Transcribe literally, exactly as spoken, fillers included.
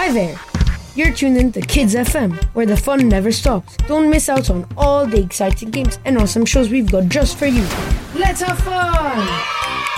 Hi there! You're tuned in to Kids F M, where the fun never stops. Don't miss out on all the exciting games and awesome shows we've got just for you. Let's have fun!